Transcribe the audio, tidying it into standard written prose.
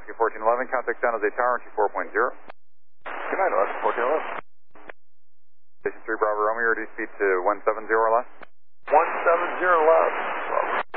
Alaska 1411, contact San Jose Tower, RT 4.0. Good night, Alaska 1411. Station 3 Bravo Romeo, reduce speed to 170 or less. 170 left.